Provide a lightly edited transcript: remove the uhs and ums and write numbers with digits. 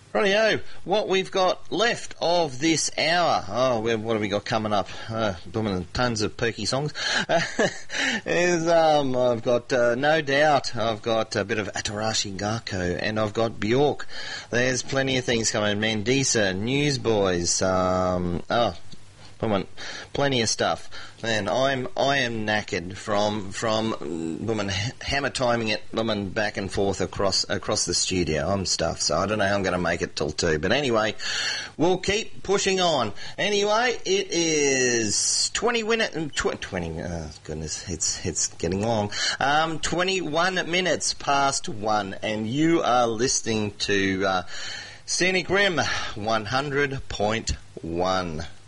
Rightio, what we've got left of this hour. Oh, what have we got coming up? Tons of perky songs. I've got No Doubt, I've got a bit of Atarashi Gakko, and I've got Bjork. There's plenty of things coming. Mandisa, Newsboys, plenty of stuff. Man, I am knackered from hammer timing it back and forth across the studio. I'm stuffed, so I don't know how I'm going to make it till 2. But anyway, we'll keep pushing on. Anyway, it is 20 goodness, it's getting long. 21 minutes past 1, and you are listening to Scenic Rim 100.1.